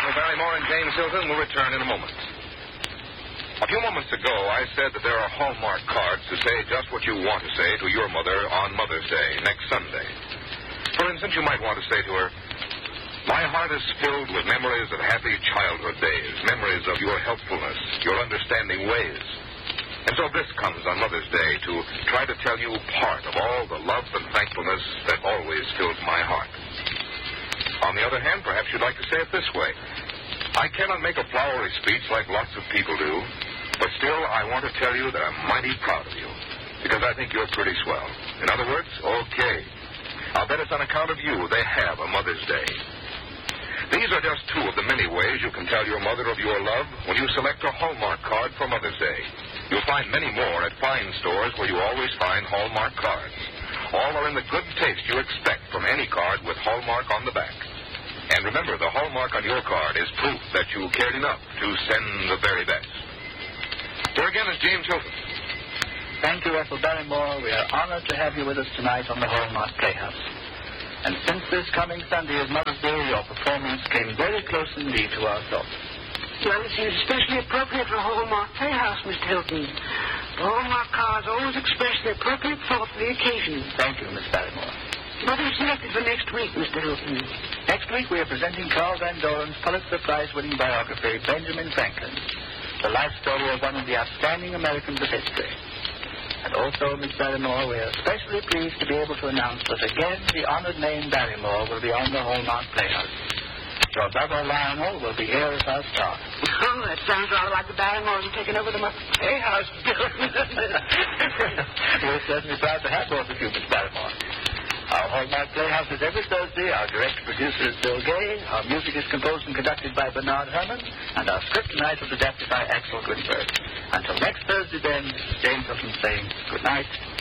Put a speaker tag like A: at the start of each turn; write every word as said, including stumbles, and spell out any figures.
A: Ethel Barrymore and James Hilton will return in a moment. A few moments ago, I said that there are Hallmark cards to say just what you want to say to your mother on Mother's Day, next Sunday. For instance, you might want to say to her, "My heart is filled with memories of happy childhood days, memories of your helpfulness, your understanding ways." And so this comes on Mother's Day to try to tell you part of all the love and thankfulness that always fills my heart. On the other hand, perhaps you'd like to say it this way. I cannot make a flowery speech like lots of people do, but still I want to tell you that I'm mighty proud of you, because I think you're pretty swell. In other words, okay. I'll bet it's on account of you they have a Mother's Day. These are just two of the many ways you can tell your mother of your love when you select a Hallmark card for Mother's Day. You'll find many more at fine stores where you always find Hallmark cards. All are in the good taste you expect from any card with Hallmark on the back. And remember, the Hallmark on your card is proof that you cared enough to send the very best. Here again is James Hilton.
B: Thank you, Ethel Barrymore. We are honored to have you with us tonight on the Hallmark Playhouse. And since this coming Sunday is Mother's Day, your performance came very close indeed to our thoughts.
C: Well, it seems especially appropriate for a Hallmark Playhouse, Mister Hilton. The Hallmark cards always express the appropriate thought for the occasion.
B: Thank you, Miss Barrymore.
C: What have you selected for next week, Mister Hilton?
B: Next week we are presenting Carl Van Doren's Pulitzer Prize-winning biography, Benjamin Franklin, the life story of one of the outstanding Americans of history. And also, Miss Barrymore, we are especially pleased to be able to announce that again the honored name Barrymore will be on the Hallmark Playhouse. Your brother Lionel will be here as our star.
C: Oh, that sounds rather like the Barrymores have taken over the Playhouse.
B: We're certainly proud to have both of you, Miss Barrymore. Our Hallmark Playhouse is every Thursday. Our direct producer is Bill Gay. Our music is composed and conducted by Bernard Herrmann. And our script tonight was adapted by Axel Goodberg. Until next Thursday, then, James Hilton saying good night.